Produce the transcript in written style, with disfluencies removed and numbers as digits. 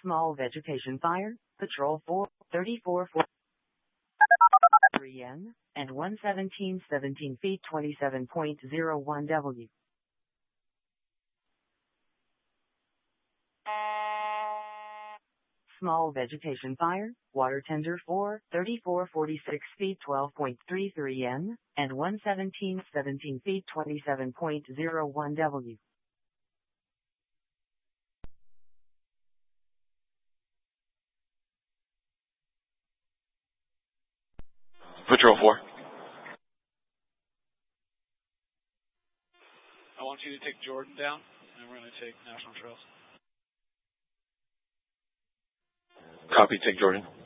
Small vegetation fire, Patrol 4, 34, 4, 3N, and 117, 17 feet, 27.01 W. Small vegetation fire, water tender 4, 34, 46 feet, 12.33 N, and 117, 17 feet, 27.01 W. Patrol 4. I want you to take Jordan down, and we're going to take National Trails. Copy, take Jordan.